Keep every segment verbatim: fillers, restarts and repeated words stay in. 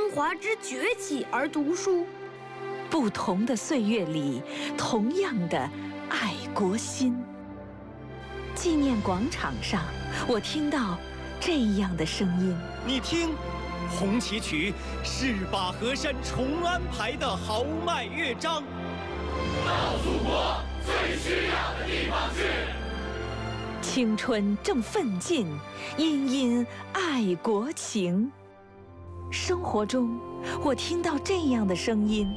华之崛起而读书。 不同的岁月里，同样的爱国心。纪念广场上，我听到这样的声音： 你听，红旗曲是把河山重安排的豪迈乐章。 到祖国最需要的地方去。 青春正奋进，殷殷爱国情。生活中，我听到这样的声音：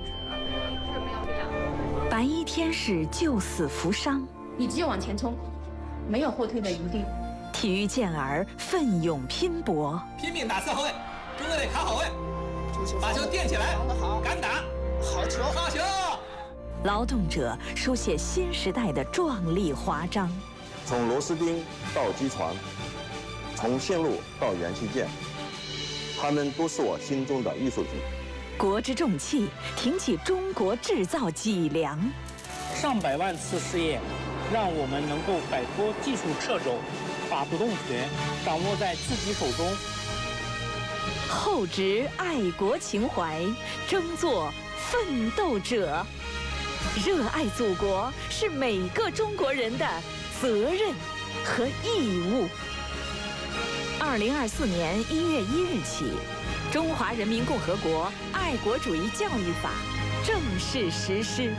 白衣天使救死扶伤， 你只有往前冲，没有后退的余地。 体育健儿奋勇拼搏， 拼命打侧后卫，中卫得卡好位，把球垫起来，敢打，好球，好球！ 劳动者书写新时代的壮丽华章。 从螺丝钉到机船，从线路到元器件，他们都是我心中的艺术品。 国之重器，挺起中国制造脊梁。 上百万次试验，让我们能够摆脱技术掣肘，把主动权掌握在自己手中。 厚植爱国情怀，争做奋斗者。热爱祖国是每个中国人的责任和义务。二零二四年一月一日起，《中华人民共和国爱国主义教育法》正式实施。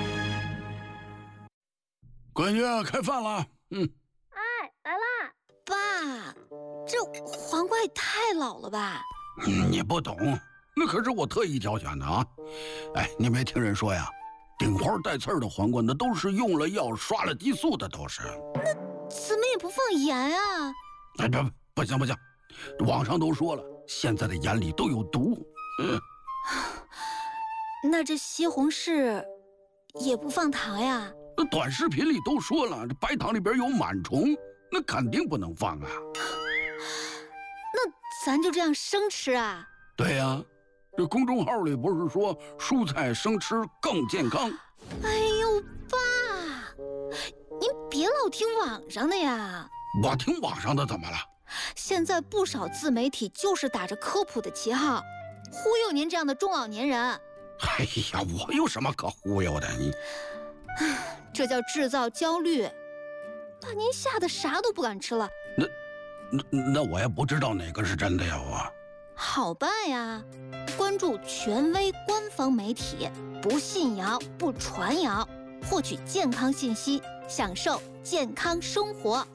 闺女，开饭了。嗯。 哎，来啦！ 爸，这黄瓜也太老了吧？ 嗯，你不懂，那可是我特意挑选的啊。哎，你没听人说呀？顶花带刺儿的黄瓜，那都是用了药、刷了激素的，都是。 那怎么也不放盐啊？ 哎，不，不行不行，网上都说了，现在的盐里都有毒。嗯。 那这西红柿也不放糖呀？ 那短视频里都说了，这白糖里边有螨虫，那肯定不能放啊。 那咱就这样生吃啊？ 对呀。这公众号里不是说蔬菜生吃更健康？ 哎呦，爸，您别老听网上的呀！ 我听网上的怎么了？ 现在不少自媒体就是打着科普的旗号，忽悠您这样的中老年人。 哎呀，我有什么可忽悠的？你， 这叫制造焦虑，把您吓得啥都不敢吃了。 那，那那我也不知道哪个是真的呀，我。 好办呀，关注权威官方媒体，不信谣不传谣，获取健康信息，享受健康生活。